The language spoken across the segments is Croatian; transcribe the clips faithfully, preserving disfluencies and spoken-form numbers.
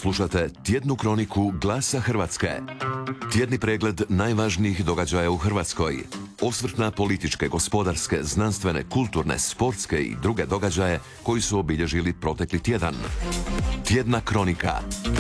Slušate tjednu kroniku Glasa Hrvatske. Tjedni pregled najvažnijih događaja u Hrvatskoj. Osvrt na političke, gospodarske, znanstvene, kulturne, sportske i druge događaje koji su obilježili protekli tjedan. Tjedna kronika.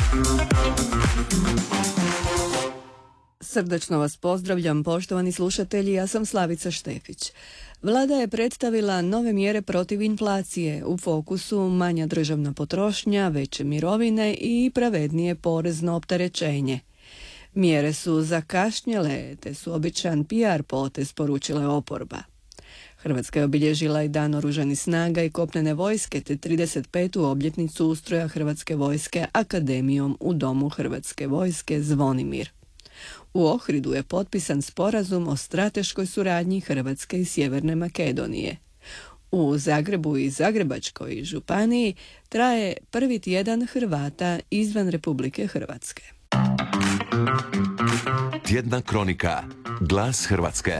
Srdačno vas pozdravljam, poštovani slušatelji, ja sam Slavica Štefić. Vlada je predstavila nove mjere protiv inflacije, u fokusu manja državna potrošnja, veće mirovine i pravednije porezno opterećenje. Mjere su zakašnjele, te su običan P R potez, poručila je oporba. Hrvatska je obilježila i Dan oružanih snaga i kopnene vojske, te trideset petu obljetnicu ustroja Hrvatske vojske akademijom u Domu Hrvatske vojske Zvonimir. U Ohridu je potpisan sporazum o strateškoj suradnji Hrvatske i Sjeverne Makedonije. U Zagrebu i Zagrebačkoj županiji traje prvi tjedan Hrvata izvan Republike Hrvatske. Tjedna kronika. Glas Hrvatske.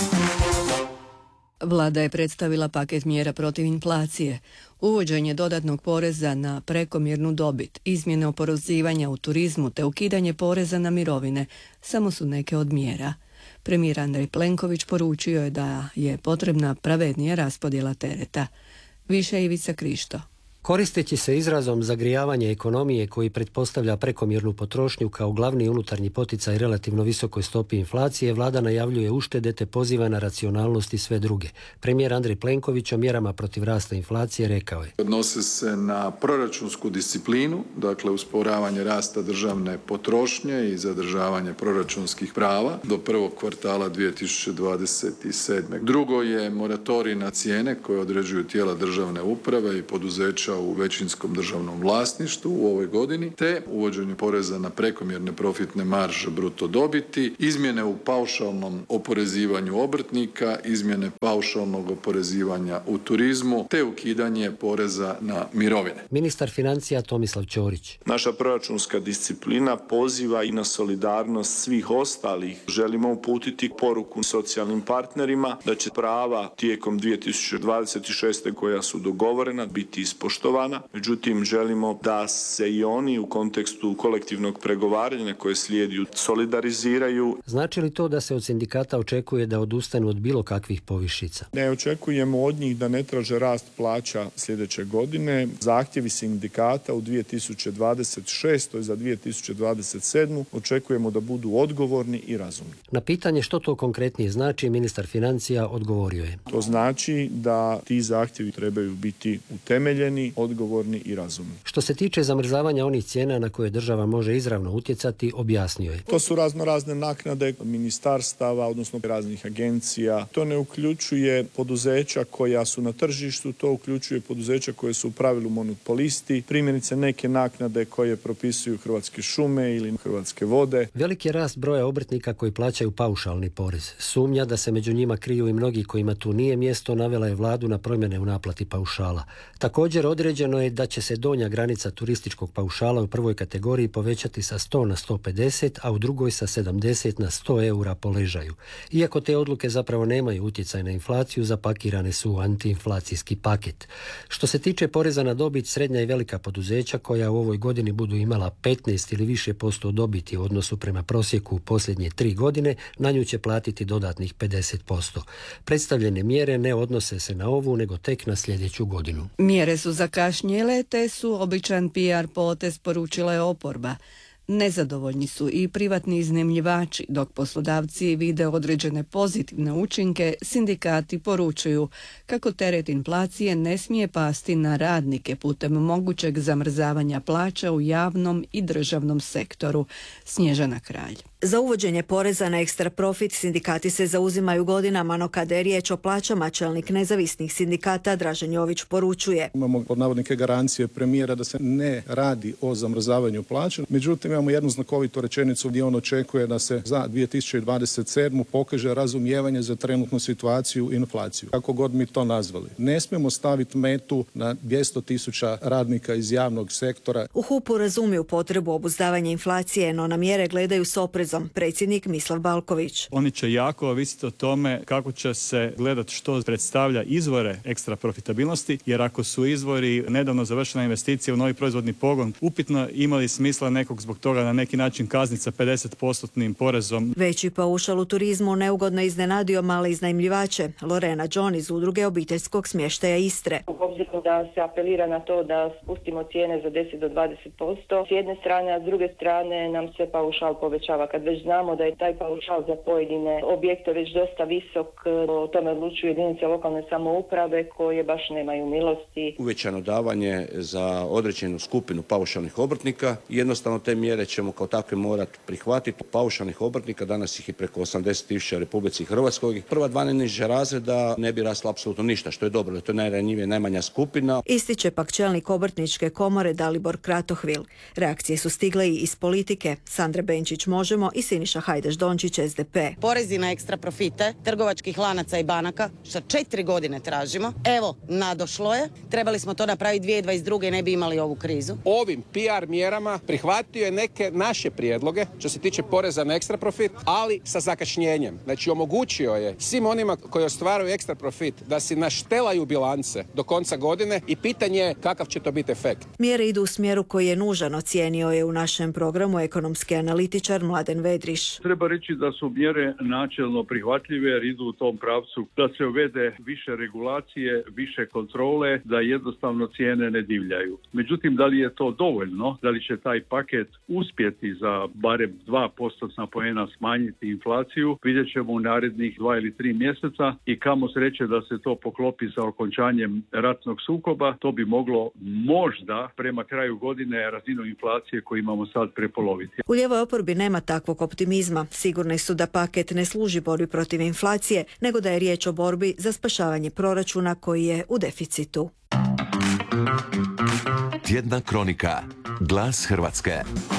Vlada je predstavila paket mjera protiv inflacije, uvođenje dodatnog poreza na prekomjernu dobit, izmjene oporezivanja u turizmu te ukidanje poreza na mirovine samo su neke od mjera. Premijer Andrej Plenković poručio je da je potrebna pravednija raspodjela tereta. Više Ivica Krišto. Koristeći se izrazom zagrijavanje ekonomije koji pretpostavlja prekomjernu potrošnju kao glavni unutarnji poticaj relativno visokoj stopi inflacije, vlada najavljuje uštede te poziva na racionalnost i sve druge. Premijer Andrej Plenković o mjerama protiv rasta inflacije rekao je: Odnose se na proračunsku disciplinu, dakle usporavanje rasta državne potrošnje i zadržavanje proračunskih prava do prvog kvartala dvije tisuće dvadeset sedme. Drugo je moratorij na cijene koje određuju tijela državne uprave i poduzeća u većinskom državnom vlasništvu u ovoj godini, te uvođenje poreza na prekomjerne profitne marže bruto dobiti, izmjene u paušalnom oporezivanju obrtnika, izmjene paušalnog oporezivanja u turizmu, te ukidanje poreza na mirovine. Ministar financija Tomislav Ćorić. Naša proračunska disciplina poziva i na solidarnost svih ostalih. Želimo uputiti poruku socijalnim partnerima da će prava tijekom dvije tisuće dvadeset šeste koja su dogovorena biti ispoštovana. Međutim, želimo da se i oni u kontekstu kolektivnog pregovaranja koje slijedi solidariziraju. Znači li to da se od sindikata očekuje da odustanu od bilo kakvih povišica? Ne očekujemo od njih da ne traže rast plaća sljedeće godine. Zahtjevi sindikata u dvije tisuće dvadeset šestoj za dvije tisuće dvadeset sedmu očekujemo da budu odgovorni i razumni. Na pitanje što to konkretnije znači, ministar financija odgovorio je: To znači da ti zahtjevi trebaju biti utemeljeni, odgovorni i razumni. Što se tiče zamrzavanja onih cijena na koje država može izravno utjecati, objasnio je: To su razno razne naknade ministarstava, odnosno raznih agencija. To ne uključuje poduzeća koja su na tržištu, to uključuje poduzeća koje su u pravilu monopolisti, primjerice neke naknade koje propisuju Hrvatske šume ili Hrvatske vode. Veliki je rast broja obrtnika koji plaćaju paušalni porez. Sumnja da se među njima kriju i mnogi kojima tu nije mjesto navela je vladu na promjene u naplati paušala. Također određeno je da će se donja granica turističkog paušala u prvoj kategoriji povećati sa sto na sto pedeset, a u drugoj sa sedamdeset na sto eura po ležaju. Iako te odluke zapravo nemaju utjecaj na inflaciju, zapakirane su u antiinflacijski paket. Što se tiče poreza na dobit, srednja i velika poduzeća koja u ovoj godini budu imala petnaest ili više posto dobiti u odnosu prema prosjeku u posljednje tri godine, na nju će platiti dodatnih pedeset posto. Predstavljene mjere ne odnose se na ovu, nego tek na sljedeću godinu. Mjere su zakašnjele, te su običan P R potez, poručila je oporba. Nezadovoljni su i privatni iznajmljivači, dok poslodavci vide određene pozitivne učinke, sindikati poručuju kako teret inflacije ne smije pasti na radnike putem mogućeg zamrzavanja plaća u javnom i državnom sektoru. Snježana Kralj. Za uvođenje poreza na ekstra profit sindikati se zauzimaju godinama, no kada je riječ o plaćama, čelnik nezavisnih sindikata Dražen Jović poručuje: Imamo pod navodnike garancije premijera da se ne radi o zamrzavanju plaća, međutim imamo jednu znakovitu rečenicu gdje on očekuje da se za dvije tisuće dvadeset sedmu pokaže razumijevanje za trenutnu situaciju i inflaciju. Kako god mi to nazvali. Ne smijemo staviti metu na dvjesto tisuća radnika iz javnog sektora. U H U P-u razumiju potrebu obuzdavanja inflacije, no na mjere gledaju s oprezom. Predsjednik Mislav Balković. Oni će jako ovisiti o tome kako će se gledati što predstavlja izvore ekstra profitabilnosti, jer ako su izvori nedavno završena investicija u novi proizvodni pogon upitno imali smisla nekog zbog toga na neki način kazniti sa pedeset postotnim porezom. Veći paušal u turizmu neugodno iznenadio male iznajmljivače. Lorena John iz udruge obiteljskog smještaja Istre. Obzirom da se apelira na to da spustimo cijene za deset do dvadeset posto s jedne strane, a s druge strane nam se paušal povećava. Kad već znamo da je taj paušal za pojedine objekte već dosta visok, o tome odlučuju jedinice lokalne samouprave koje baš nemaju milosti. Uvećano davanje za određenu skupinu paušalnih obrtnika. Jednostavno te mjere ćemo kao takve morati prihvatiti. Paušalnih obrtnika, danas ih je preko osamdeset tisuća u Republici Hrvatskoj. Prva dva najniža razreda ne bi rasla apsolutno ništa, što je dobro, da to je najranjivija, najmanja skupina. Ističe pak čelnik obrtničke komore Dalibor Kratohvil. Reakcije su stigle i iz politike. Sandra Benčić Možemo i Siniša Hajdaš-Dončić S D P. Porezi na ekstra profite trgovačkih lanaca i banaka što četiri godine tražimo. Evo, nadošlo je. Trebali smo to napraviti dvije tisuće dvadeset druge i ne bi imali ovu krizu. Ovim P R mjerama prihvatio je neke naše prijedloge što se tiče poreza na ekstra profit, ali sa zakašnjenjem. Znači omogućio je svim onima koji ostvaruju ekstra profit da si naštelaju bilance do konca godine i pitanje je kakav će to biti efekt. Mjere idu u smjeru koji je nužan, ocijenio je u našem programu ekonomski analitičar Mladen Vedriš. Treba reći da su mjere načelno prihvatljive jer idu u tom pravcu da se uvede više regulacije, više kontrole, da jednostavno cijene ne divljaju. Međutim, da li je to dovoljno? Da li će taj paket uspjeti za barem dva postotna poena smanjiti inflaciju? Vidjet ćemo u narednih dva ili tri mjeseca i kamo sreće da se to poklopi sa okončanjem ratnog sukoba, to bi moglo možda prema kraju godine razinu inflacije koju imamo sad prepoloviti. U lijevoj oporbi nema takvog optimizma. Sigurni su da paket ne služi borbi protiv inflacije, nego da je riječ o borbi za spašavanje proračuna koji je u deficitu. Tjedna kronika. Glas Hrvatske.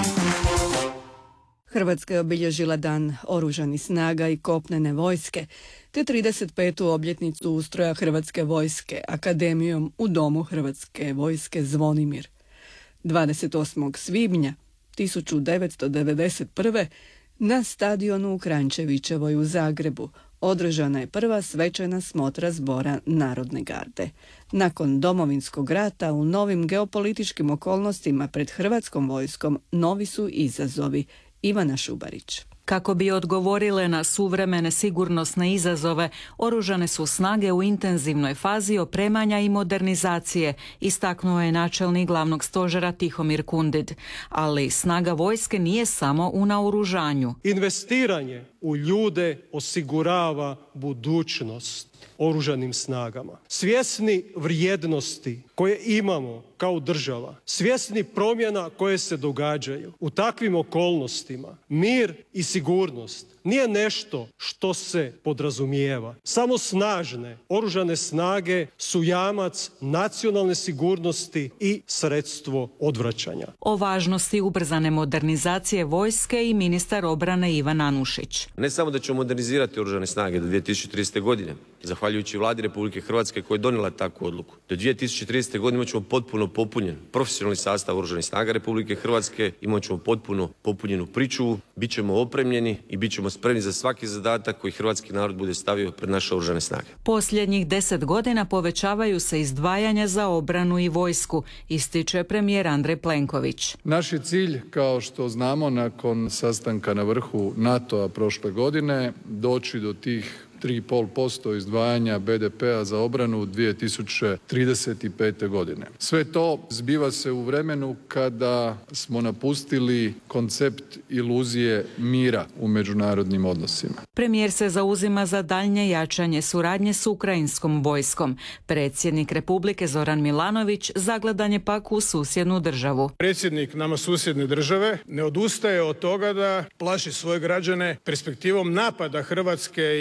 Hrvatska je obilježila Dan oružanih snaga i kopnene vojske, te trideset petu obljetnicu ustroja Hrvatske vojske akademijom u Domu Hrvatske vojske Zvonimir. dvadeset osmog svibnja tisuću devetsto devedeset prve. na stadionu u Kranjčevićevoj u Zagrebu održana je prva svečana smotra zbora Narodne garde. Nakon Domovinskog rata u novim geopolitičkim okolnostima pred Hrvatskom vojskom novi su izazovi. Ivana Šubarić. Kako bi odgovorile na suvremene sigurnosne izazove, oružane su snage u intenzivnoj fazi opremanja i modernizacije, istaknuo je načelnik glavnog stožera Tihomir Kundid. Ali snaga vojske nije samo u naoružanju. Investiranje u ljude osigurava budućnost oružanim snagama. Svjesni vrijednosti koje imamo kao država, svjesni promjena koje se događaju. U takvim okolnostima mir i sigurnost nije nešto što se podrazumijeva. Samo snažne oružane snage su jamac nacionalne sigurnosti i sredstvo odvraćanja. O važnosti ubrzane modernizacije vojske i ministar obrane Ivan Anušić. Ne samo da ćemo modernizirati oružane snage do dvije tisuće tridesete. godine, zahvaljujući vladi Republike Hrvatske koja je donijela takvu odluku. Do dvije tisuće tridesete. godine imat ćemo potpuno popunjen profesionalni sastav oružanih snaga Republike Hrvatske, imat ćemo potpuno popunjenu pričuvu, bit ćemo opremljeni i bit ćemo spremni za svaki zadatak koji hrvatski narod bude stavio pred naše oružane snage. Posljednjih deset godina povećavaju se izdvajanja za obranu i vojsku, ističe premijer Andrej Plenković. Naš je cilj, kao što znamo, nakon sastanka na vrhu NATO-a prošle godine, doći do tih tri i pol posto izdvajanja B D P-a za obranu dvije tisuće trideset pete. godine. Sve to zbiva se u vremenu kada smo napustili koncept iluzije mira u međunarodnim odnosima. Premijer se zauzima za daljnje jačanje suradnje s ukrajinskom vojskom. Predsjednik Republike Zoran Milanović zagledan je pak u susjednu državu. Predsjednik nama susjedne države ne odustaje od toga da plaši svoje građane perspektivom napada Hrvatske i Albanaca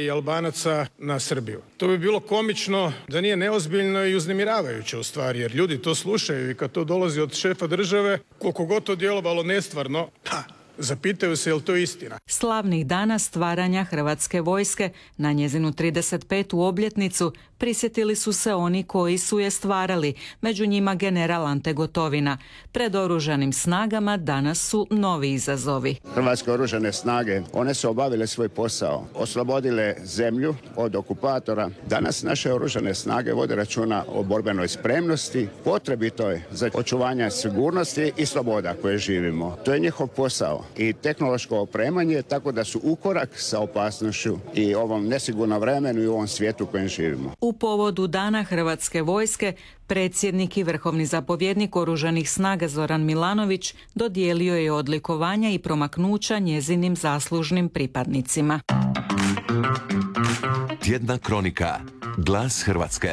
Albanaca na Srbiju. To bi bilo komično da nije neozbiljno i uznemiravajuće u stvari, jer ljudi to slušaju i kad to dolazi od šefa države, koliko god to djelovalo nestvarno, ha, zapitaju se je li to istina. Slavnih dana stvaranja Hrvatske vojske na njezinu trideset petu obljetnicu prisjetili su se oni koji su je stvarali, među njima general Ante Gotovina. Pred oružanim snagama danas su novi izazovi. Hrvatske oružane snage, one su obavile svoj posao, oslobodile zemlju od okupatora. Danas naše oružane snage vode računa o borbenoj spremnosti, potrebito je za očuvanje sigurnosti i sloboda koje živimo. To je njihov posao i tehnološko opremanje, tako da su ukorak sa opasnošću i ovom nesigurnom vremenu i u ovom svijetu u kojem živimo. U povodu Dana Hrvatske vojske, predsjednik i vrhovni zapovjednik Oružanih snaga Zoran Milanović dodijelio je odlikovanja i promaknuća njezinim zaslužnim pripadnicima. Tjedna kronika. Glas Hrvatske.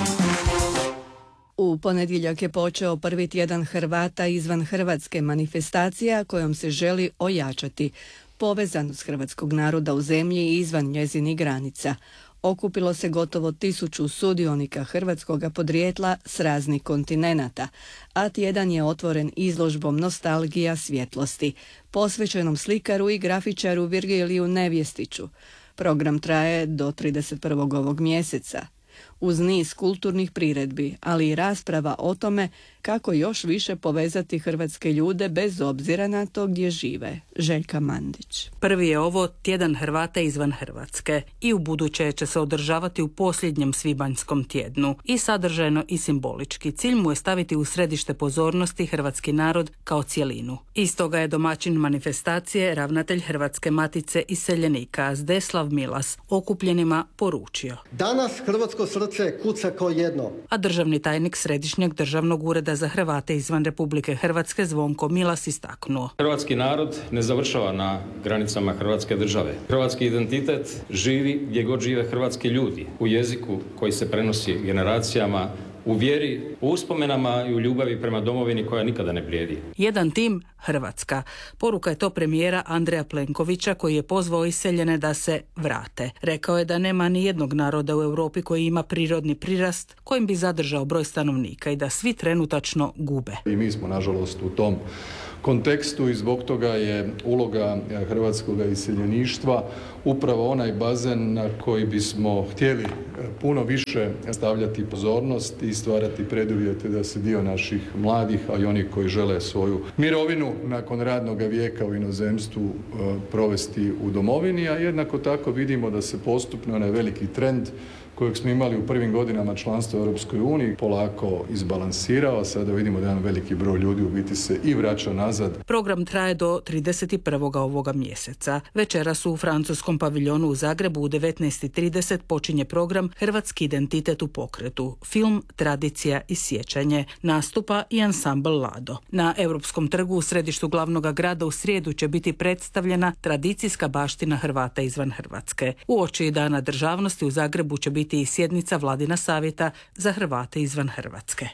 U ponedjeljak je počeo prvi tjedan Hrvata izvan Hrvatske, manifestacija kojom se želi ojačati povezanost hrvatskog naroda u zemlji i izvan njezinih granica. Okupilo se gotovo tisuću sudionika hrvatskoga podrijetla s raznih kontinenata, a tjedan je otvoren izložbom Nostalgija svjetlosti, posvećenom slikaru i grafičaru Virgiliju Nevjestiću. Program traje do trideset prvog ovog mjeseca. Uz niz kulturnih priredbi, ali i rasprava o tome kako još više povezati hrvatske ljude bez obzira na to gdje žive. Željka Mandić. Prvi je ovo tjedan Hrvata izvan Hrvatske i u buduće će se održavati u posljednjem svibanjskom tjednu i sadržajno i simbolički. Cilj mu je staviti u središte pozornosti hrvatski narod kao cjelinu. Iz toga je domaćin manifestacije ravnatelj Hrvatske matice iseljenika Zdeslav Milas okupljenima poručio: Danas hrvatsko srce kuca kao jedno. A državni tajnik Središnjeg državnog ureda za Hrvate izvan Republike Hrvatske Zvonko Milas istaknuo: Hrvatski narod ne završava na granicama Hrvatske države. Hrvatski identitet živi gdje god žive hrvatski ljudi, u jeziku koji se prenosi generacijama, u vjeri, u uspomenama i u ljubavi prema domovini koja nikada ne blijedi. Jedan tim, Hrvatska. Poruka je to premijera Andreja Plenkovića koji je pozvao iseljene da se vrate. Rekao je da nema ni jednog naroda u Europi koji ima prirodni prirast kojim bi zadržao broj stanovnika i da svi trenutačno gube. I mi smo nažalost u tom kontekstu i zbog toga je uloga hrvatskog iseljeništva upravo onaj bazen na koji bismo htjeli puno više stavljati pozornost i stvarati preduvjete da se dio naših mladih, a i oni koji žele svoju mirovinu nakon radnog vijeka u inozemstvu provesti u domovini, a jednako tako vidimo da se postupno onaj veliki trend kojeg smo imali u prvim godinama članstva u Europskoj uniji polako izbalansirao, a sada vidimo da jedan veliki broj ljudi u biti se i vraća nazad. Program traje do trideset prvog ovoga mjeseca. Večeras u francuskom paviljonu u Zagrebu u devetnaest i trideset počinje program Hrvatski identitet u pokretu, film, tradicija i sjećanje. Nastupa i ansambl Lado. Na Europskom trgu u središtu glavnog grada u srijedu će biti predstavljena tradicijska baština Hrvata izvan Hrvatske. Uoči Dana državnosti u Zagrebu će biti i sjednica Vladina savjeta za Hrvate izvan Hrvatske.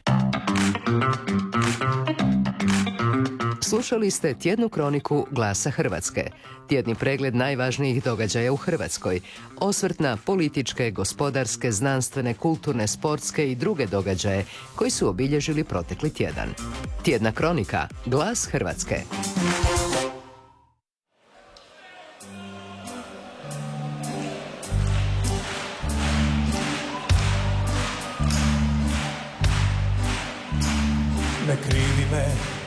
Slušali ste tjednu kroniku Glasa Hrvatske. Tjedni pregled najvažnijih događaja u Hrvatskoj. Osvrt na političke, gospodarske, znanstvene, kulturne, sportske i druge događaje koji su obilježili protekli tjedan. Tjedna kronika Glas Hrvatske. Ne krivi me